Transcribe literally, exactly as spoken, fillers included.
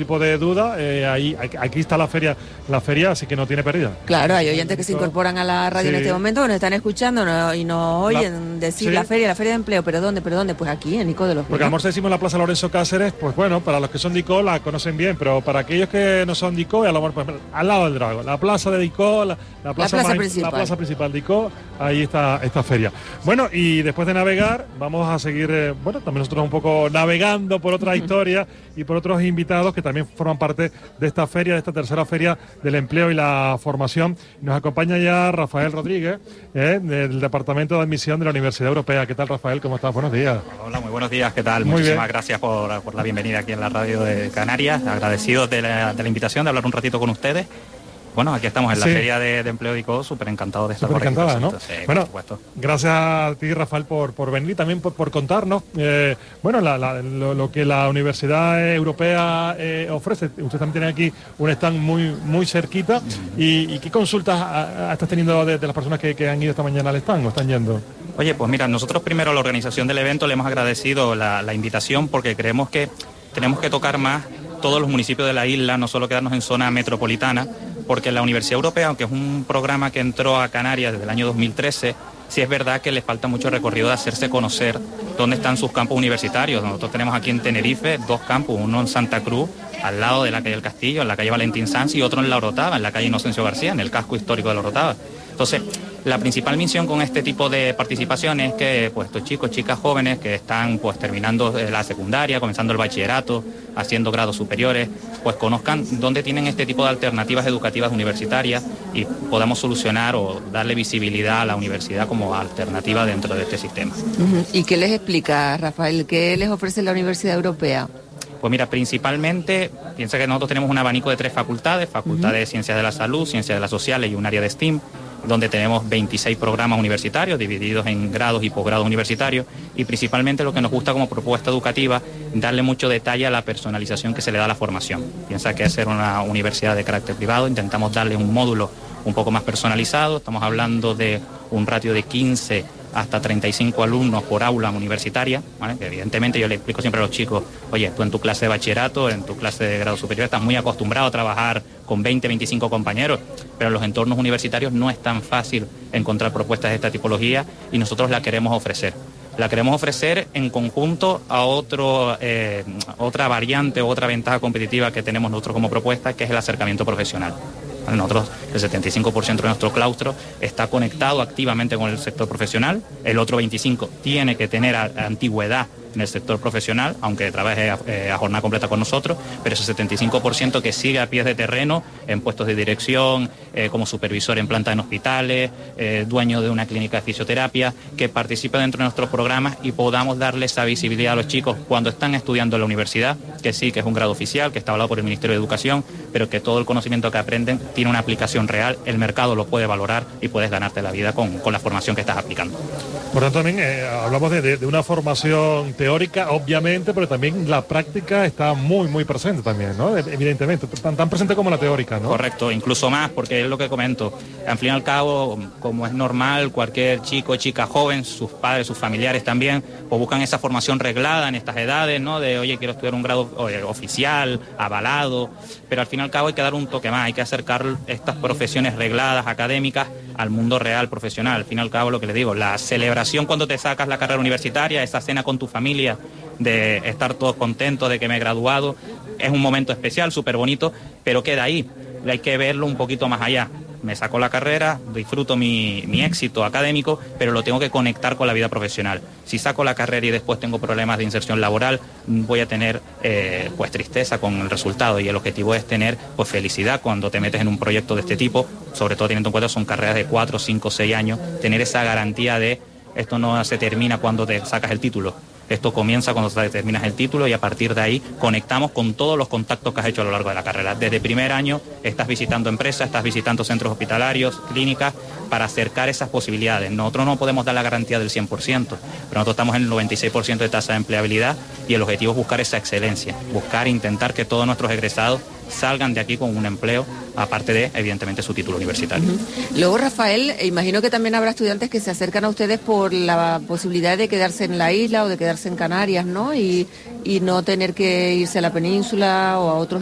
tipo de duda, eh, ahí aquí está la feria, la feria, así que no tiene pérdida. Claro, hay oyentes que se incorporan a la radio sí. en este momento, que nos están escuchando no, y nos oyen la, decir sí. la feria, la feria de empleo, pero ¿dónde? ¿Pero dónde? Pues aquí, en Icó de los Pinos. Porque a lo mejor decimos la Plaza Lorenzo Cáceres, pues bueno, para los que son de Icó la conocen bien, pero para aquellos que no son de Icó, a lo mejor pues, al lado del Drago, la plaza de Icó, la, la, plaza, la, plaza más, principal. la plaza principal de Icó, ahí está esta feria. Bueno, y después de navegar, vamos a seguir, eh, bueno, también nosotros un poco navegando por otra historia y por otros invitados que también forman parte de esta feria, de esta tercera feria del empleo y la formación. Nos acompaña ya Rafael Rodríguez, eh, del Departamento de Admisión de la Universidad Europea. ¿Qué tal, Rafael? ¿Cómo estás? Buenos días. Hola, muy buenos días. ¿Qué tal? Muy Muchísimas bien. gracias por, por la bienvenida aquí en la radio de Canarias. Agradecidos de la, de la invitación, de hablar un ratito con ustedes. Bueno, aquí estamos en la sí. feria de, de empleo de Icó, súper encantado de estar súper por aquí. encantada, ¿no? Sí, bueno, por supuesto. Gracias a ti, Rafael, por, por venir y también por, por contarnos, eh, bueno, la, la, lo, lo que la Universidad Europea eh, ofrece. Usted también tiene aquí un stand muy muy cerquita. Mm. ¿Y, y qué consultas a, a estás teniendo de, de las personas que, que han ido esta mañana al stand o están yendo? Oye, pues mira, nosotros primero a la organización del evento le hemos agradecido la, la invitación porque creemos que tenemos que tocar más todos los municipios de la isla, no solo quedarnos en zona metropolitana, porque la Universidad Europea, aunque es un programa que entró a Canarias desde el año dos mil trece, sí es verdad que le falta mucho recorrido de hacerse conocer dónde están sus campus universitarios. Nosotros tenemos aquí en Tenerife dos campus, uno en Santa Cruz, al lado de la calle del Castillo, en la calle Valentín Sanz, y otro en La Orotava, en la calle Inocencio García, en el casco histórico de La Orotava. Entonces, la principal misión con este tipo de participaciones es que pues, estos chicos, chicas jóvenes que están pues, terminando la secundaria, comenzando el bachillerato, haciendo grados superiores, pues conozcan dónde tienen este tipo de alternativas educativas universitarias y podamos solucionar o darle visibilidad a la universidad como alternativa dentro de este sistema. Uh-huh. ¿Y qué les explica, Rafael? ¿Qué les ofrece la Universidad Europea? Pues mira, principalmente, piensa que nosotros tenemos un abanico de tres facultades, Facultad uh-huh. de Ciencias de la Salud, Ciencias de las Sociales y un área de STEAM, donde tenemos veintiséis programas universitarios divididos en grados y posgrados universitarios, y principalmente lo que nos gusta como propuesta educativa, darle mucho detalle a la personalización que se le da a la formación. Piensa que es ser una universidad de carácter privado, intentamos darle un módulo un poco más personalizado, estamos hablando de un ratio de quince hasta treinta y cinco alumnos por aula universitaria, ¿vale? Que evidentemente yo le explico siempre a los chicos, oye, tú en tu clase de bachillerato, en tu clase de grado superior estás muy acostumbrado a trabajar con veinte, veinticinco compañeros, pero en los entornos universitarios no es tan fácil encontrar propuestas de esta tipología y nosotros la queremos ofrecer. La queremos ofrecer en conjunto a otro, eh, otra variante o otra ventaja competitiva que tenemos nosotros como propuesta, que es el acercamiento profesional. Nosotros, el setenta y cinco por ciento de nuestro claustro está conectado activamente con el sector profesional, el otro veinticinco por ciento tiene que tener a, a antigüedad en el sector profesional, aunque trabaje a, eh, a jornada completa con nosotros, pero ese setenta y cinco por ciento que sigue a pies de terreno en puestos de dirección, eh, como supervisor en planta en hospitales, eh, dueño de una clínica de fisioterapia, que participe dentro de nuestros programas y podamos darle esa visibilidad a los chicos cuando están estudiando en la universidad, que sí, que es un grado oficial, que está avalado por el Ministerio de Educación, pero que todo el conocimiento que aprenden tiene una aplicación real, el mercado lo puede valorar y puedes ganarte la vida con, con la formación que estás aplicando. Por tanto, también eh, hablamos de, de, de una formación teórica, obviamente, pero también la práctica está muy, muy presente también, ¿no? Evidentemente, tan, tan presente como la teórica, ¿no? Correcto, incluso más, porque es lo que comento. Al fin y al cabo, como es normal, cualquier chico, chica joven, sus padres, sus familiares también, pues buscan esa formación reglada en estas edades, ¿no? De, oye, quiero estudiar un grado oye, oficial, avalado, pero al fin y al cabo hay que dar un toque más, hay que acercar estas profesiones regladas, académicas, al mundo real, profesional. Al fin y al cabo, lo que les digo, la celebración cuando te sacas la carrera universitaria, esa cena con tu familia, de estar todos contentos de que me he graduado, es un momento especial, súper bonito, pero queda ahí. Hay que verlo un poquito más allá. Me saco la carrera, disfruto mi, mi éxito académico, pero lo tengo que conectar con la vida profesional. Si saco la carrera y después tengo problemas de inserción laboral, voy a tener eh, pues tristeza con el resultado, y el objetivo es tener pues felicidad cuando te metes en un proyecto de este tipo, sobre todo teniendo en cuenta que son carreras de cuatro, cinco, seis años, tener esa garantía de esto no se termina cuando te sacas el título. Esto comienza cuando terminas el título y a partir de ahí conectamos con todos los contactos que has hecho a lo largo de la carrera. Desde primer año estás visitando empresas, estás visitando centros hospitalarios, clínicas, para acercar esas posibilidades. Nosotros no podemos dar la garantía del cien por ciento, pero nosotros estamos en el noventa y seis por ciento de tasa de empleabilidad y el objetivo es buscar esa excelencia, buscar e intentar que todos nuestros egresados salgan de aquí con un empleo, aparte de, evidentemente, su título universitario. Uh-huh. Luego, Rafael, imagino que también habrá estudiantes que se acercan a ustedes por la posibilidad de quedarse en la isla o de quedarse en Canarias, ¿no? Y, y no tener que irse a la península o a otros